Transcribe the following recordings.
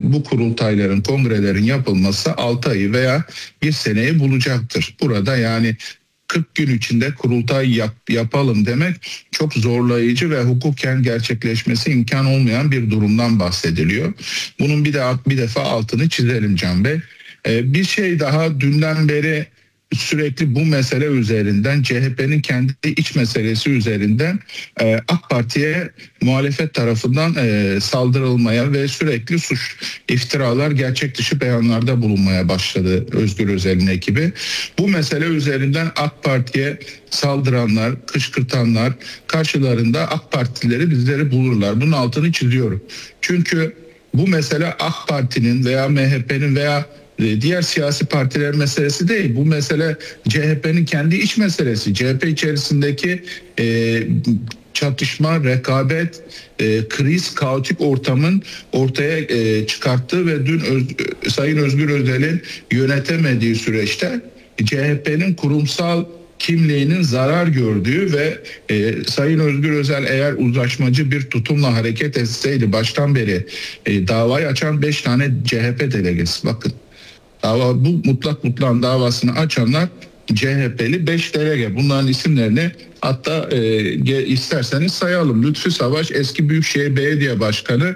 bu kurultayların, kongrelerin yapılması 6 ayı veya 1 seneyi bulacaktır. Burada yani 40 gün içinde kurultay yapalım demek çok zorlayıcı ve hukuken gerçekleşmesi imkan olmayan bir durumdan bahsediliyor. Bunun bir defa altını çizelim Can Bey. Bir şey daha, dünden beri sürekli bu mesele üzerinden, CHP'nin kendi iç meselesi üzerinden AK Parti'ye muhalefet tarafından saldırılmaya ve sürekli suç, iftiralar, gerçek dışı beyanlarda bulunmaya başladı Özgür Özel'in ekibi. Bu mesele üzerinden AK Parti'ye saldıranlar, kışkırtanlar karşılarında AK Partilileri, bizleri bulurlar. Bunun altını çiziyorum. Çünkü bu mesele AK Parti'nin veya MHP'nin veya diğer siyasi partiler meselesi değil. Bu mesele CHP'nin kendi iç meselesi. CHP içerisindeki çatışma, rekabet, kriz, kaotik ortamın ortaya çıkarttığı ve dün Sayın Özgür Özel'in yönetemediği süreçte CHP'nin kurumsal kimliğinin zarar gördüğü ve Sayın Özgür Özel eğer uzlaşmacı bir tutumla hareket etseydi, baştan beri davayı açan 5 tane CHP delegesi, bakın, bu mutlağın davasını açanlar CHP'li 5 delege. Bunların isimlerini hatta isterseniz sayalım. Lütfü Savaş eski Büyükşehir Belediye Başkanı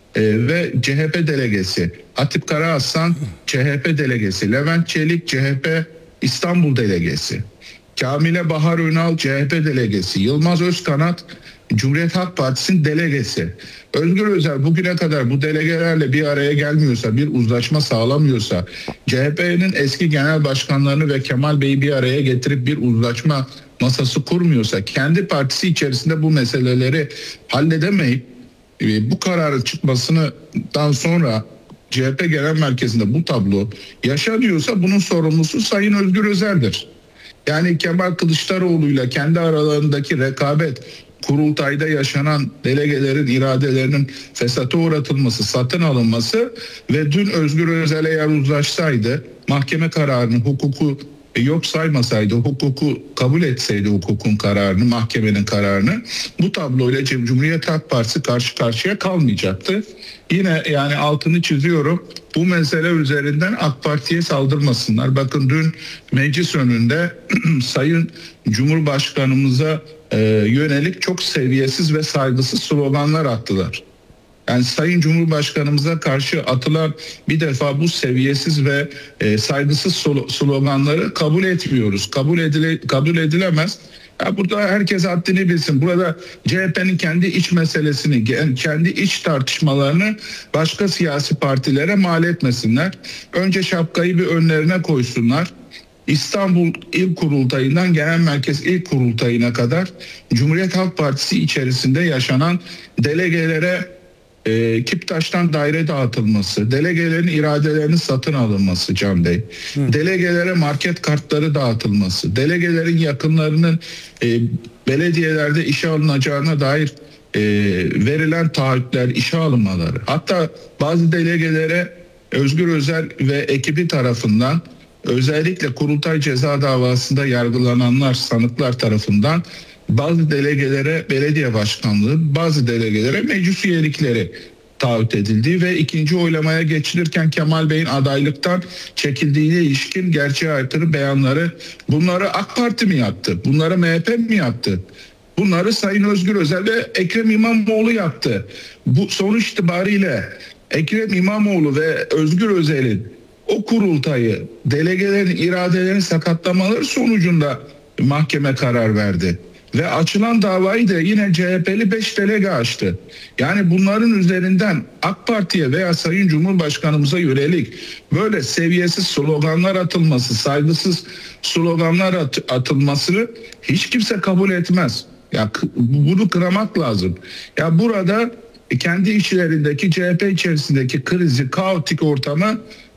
ve CHP delegesi. Hatip Karahasan CHP delegesi. Levent Çelik CHP İstanbul delegesi. Kamile Bahar Önal CHP delegesi. Yılmaz Özkanat Cumhuriyet Halk Partisi'nin delegesi. Özgür Özel bugüne kadar bu delegelerle bir araya gelmiyorsa, bir uzlaşma sağlamıyorsa, CHP'nin eski genel başkanlarını ve Kemal Bey'i bir araya getirip bir uzlaşma masası kurmuyorsa, kendi partisi içerisinde bu meseleleri halledemeyip bu kararın çıkmasından sonra CHP Genel Merkezi'nde bu tablo yaşanıyorsa bunun sorumlusu Sayın Özgür Özel'dir. Yani Kemal Kılıçdaroğlu'yla kendi aralarındaki rekabet, kurultayda yaşanan delegelerin iradelerinin fesata uğratılması, satın alınması ve dün Özgür Özel eğer uzlaşsaydı, mahkeme kararını, hukuku yok saymasaydı, hukuku kabul etseydi, hukukun kararını, mahkemenin kararını, bu tabloyla Cumhuriyet Halk Partisi karşı karşıya kalmayacaktı. Yine yani altını çiziyorum, bu mesele üzerinden AK Parti'ye saldırmasınlar. Bakın dün meclis önünde Sayın Cumhurbaşkanımıza yönelik çok seviyesiz ve saygısız sloganlar attılar. Yani Sayın Cumhurbaşkanımıza karşı atılan bir defa bu seviyesiz ve saygısız sloganları kabul etmiyoruz. Kabul edilemez. Ya burada herkes haddini bilsin. Burada CHP'nin kendi iç meselesini, kendi iç tartışmalarını başka siyasi partilere mal etmesinler. Önce şapkayı bir önlerine koysunlar. İstanbul İl Kurultayı'ndan Genel Merkez İl Kurultayı'na kadar Cumhuriyet Halk Partisi içerisinde yaşanan delegelere Kiptaş'tan daire dağıtılması, delegelerin iradelerinin satın alınması Can Bey, delegelere market kartları dağıtılması, delegelerin yakınlarının belediyelerde işe alınacağına dair verilen taahhütler, işe alınmaları, hatta bazı delegelere Özgür Özel ve ekibi tarafından, özellikle kurultay ceza davasında yargılananlar, sanıklar tarafından bazı delegelere belediye başkanlığı, bazı delegelere meclis üyelikleri taahhüt edildiği ve ikinci oylamaya geçilirken Kemal Bey'in adaylıktan çekildiğine ilişkin gerçeğe aykırı beyanları, bunları AK Parti mi yaptı? Bunları MHP mi yaptı? Bunları Sayın Özgür Özel ve Ekrem İmamoğlu yaptı. Bu sonuç itibariyle Ekrem İmamoğlu ve Özgür Özel'in o kurultayı, delegelerin iradelerini sakatlamaları sonucunda mahkeme karar verdi. Ve açılan davayı da yine CHP'li 5 delege açtı. Yani bunların üzerinden AK Parti'ye veya Sayın Cumhurbaşkanımıza yönelik böyle seviyesiz sloganlar atılması, saygısız sloganlar atılmasını hiç kimse kabul etmez. Ya bunu kıramak lazım. Ya burada kendi içlerindeki, CHP içerisindeki krizi, kaotik ortamı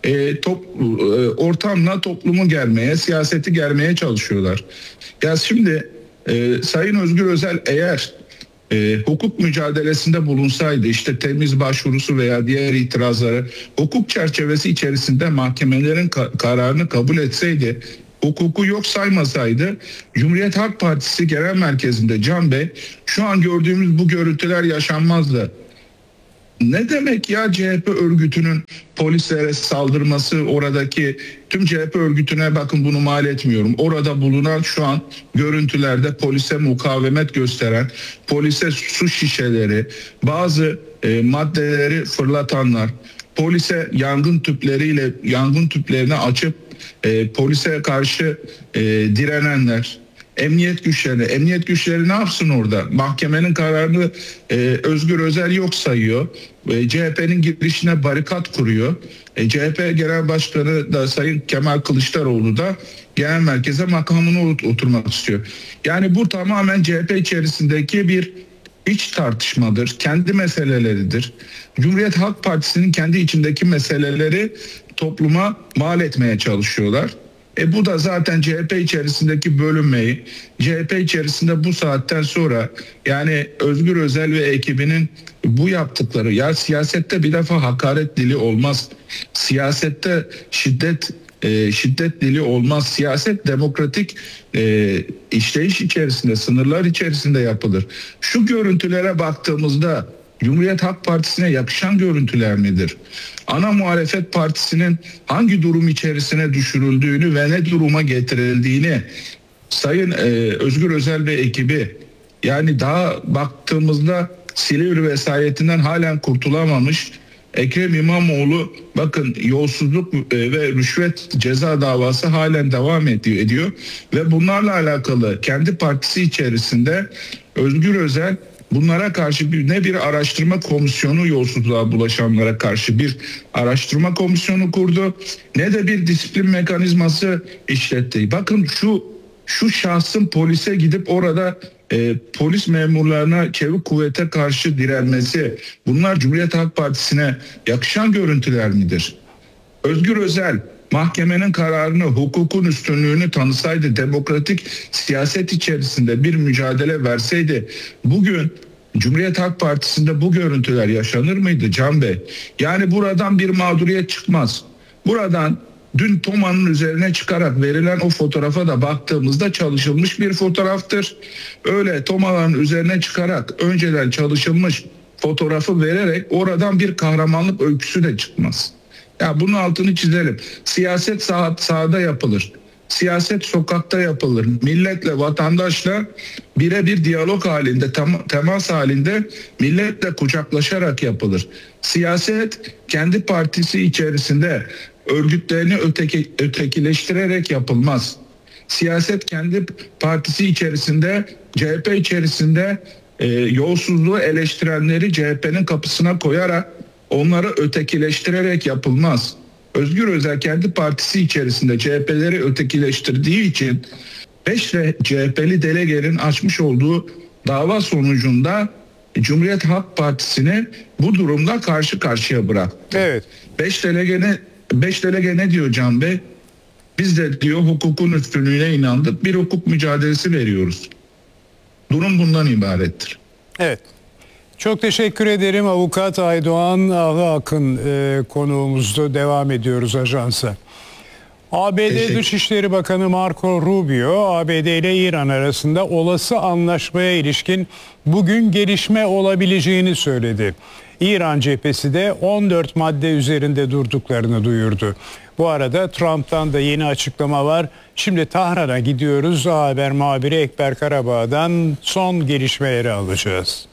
ortamla toplumu germeye, siyaseti germeye çalışıyorlar. Ya şimdi Sayın Özgür Özel eğer hukuk mücadelesinde bulunsaydı, işte temiz başvurusu veya diğer itirazları hukuk çerçevesi içerisinde mahkemelerin kararını kabul etseydi, hukuku yok saymasaydı, Cumhuriyet Halk Partisi Genel Merkezi'nde Can Bey, şu an gördüğümüz bu görüntüler yaşanmazdı. Ne demek ya CHP örgütünün polislere saldırması, oradaki tüm CHP örgütüne bakın bunu mal etmiyorum. Orada bulunan şu an görüntülerde polise mukavemet gösteren, polise su şişeleri, bazı maddeleri fırlatanlar, polise yangın tüplerini açıp polise karşı direnenler, emniyet güçleri ne yapsın orada? Mahkemenin kararını Özgür Özel yok sayıyor. CHP'nin girişine barikat kuruyor. CHP Genel Başkanı da Sayın Kemal Kılıçdaroğlu da genel merkeze makamına oturmak istiyor. Yani bu tamamen CHP içerisindeki bir iç tartışmadır. Kendi meseleleridir. Cumhuriyet Halk Partisi'nin kendi içindeki meseleleri topluma mal etmeye çalışıyorlar. Bu da zaten CHP içerisindeki bölünmeyi, CHP içerisinde bu saatten sonra yani Özgür Özel ve ekibinin bu yaptıkları, ya siyasette bir defa hakaret dili olmaz. Siyasette şiddet dili olmaz. Siyaset demokratik işleyiş içerisinde, sınırlar içerisinde yapılır. Şu görüntülere baktığımızda Cumhuriyet Halk Partisi'ne yakışan görüntüler midir? Ana muhalefet partisinin hangi durum içerisine düşürüldüğünü ve ne duruma getirildiğini Sayın Özgür Özel ve ekibi, yani daha baktığımızda Silivri vesayetinden halen kurtulamamış Ekrem İmamoğlu, bakın yolsuzluk ve rüşvet ceza davası halen devam ediyor ve bunlarla alakalı kendi partisi içerisinde Özgür Özel bunlara karşı ne bir araştırma komisyonu, yolsuzluğa bulaşanlara karşı bir araştırma komisyonu kurdu, ne de bir disiplin mekanizması işletti. Bakın şu şahsın polise gidip orada polis memurlarına, çevik kuvvete karşı direnmesi, bunlar Cumhuriyet Halk Partisi'ne yakışan görüntüler midir? Özgür Özel mahkemenin kararını, hukukun üstünlüğünü tanısaydı, demokratik siyaset içerisinde bir mücadele verseydi, bugün Cumhuriyet Halk Partisi'nde bu görüntüler yaşanır mıydı Can Bey? Yani buradan bir mağduriyet çıkmaz. Buradan dün TOMA'nın üzerine çıkarak verilen o fotoğrafa da baktığımızda çalışılmış bir fotoğraftır. Öyle TOMA'ların üzerine çıkarak önceden çalışılmış fotoğrafı vererek oradan bir kahramanlık öyküsü de çıkmaz. Ya bunun altını çizelim. Siyaset sahada yapılır. Siyaset sokakta yapılır. Milletle, vatandaşla birebir diyalog halinde, temas halinde milletle kucaklaşarak yapılır. Siyaset kendi partisi içerisinde örgütlerini ötekileştirerek yapılmaz. Siyaset kendi partisi içerisinde, CHP içerisinde yolsuzluğu eleştirenleri CHP'nin kapısına koyarak, onları ötekileştirerek yapılmaz. Özgür Özel kendi partisi içerisinde CHP'leri ötekileştirdiği için 5 CHP'li delegenin açmış olduğu dava sonucunda Cumhuriyet Halk Partisi'ni bu durumda karşı karşıya bıraktı. Evet. 5 delege ne diyor Can Bey? Biz de diyor hukukun üstünlüğüne inandık, bir hukuk mücadelesi veriyoruz. Durum bundan ibarettir. Evet. Çok teşekkür ederim. Avukat Aydoğan Ahıakın konuğumuzda, devam ediyoruz ajansa. ABD Dışişleri Bakanı Marco Rubio, ABD ile İran arasında olası anlaşmaya ilişkin bugün gelişme olabileceğini söyledi. İran cephesi de 14 madde üzerinde durduklarını duyurdu. Bu arada Trump'tan da yeni açıklama var. Şimdi Tahran'a gidiyoruz. A Haber muhabiri Ekber Karabağ'dan son gelişmeleri alacağız.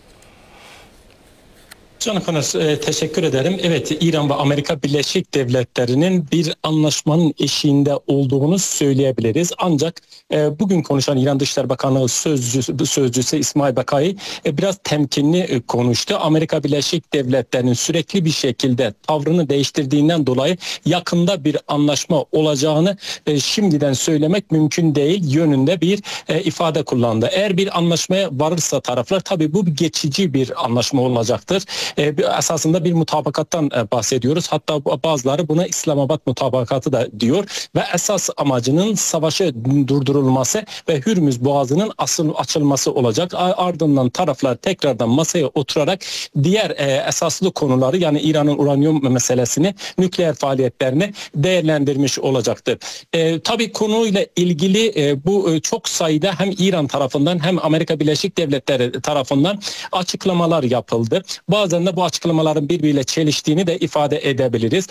Canım teşekkür ederim. Evet, İran ve Amerika Birleşik Devletleri'nin bir anlaşmanın eşiğinde olduğunu söyleyebiliriz. Ancak bugün konuşan İran Dışişleri Bakanlığı sözcüsü İsmail Bakai biraz temkinli konuştu. Amerika Birleşik Devletleri'nin sürekli bir şekilde tavrını değiştirdiğinden dolayı yakında bir anlaşma olacağını şimdiden söylemek mümkün değil yönünde bir ifade kullandı. Eğer bir anlaşmaya varırsa taraflar, tabii bu geçici bir anlaşma olacaktır. Esasında bir mutabakattan bahsediyoruz. Hatta bazıları buna İslamabad mutabakatı da diyor ve esas amacının savaşı durdurulması ve Hürmüz Boğazı'nın açılması olacak. Ardından taraflar tekrardan masaya oturarak diğer esaslı konuları, yani İran'ın uranyum meselesini, nükleer faaliyetlerini değerlendirmiş olacaktır. Tabii konuyla ilgili bu çok sayıda hem İran tarafından hem Amerika Birleşik Devletleri tarafından açıklamalar yapıldı. Bazen yandan da bu açıklamaların birbiriyle çeliştiğini de ifade edebiliriz.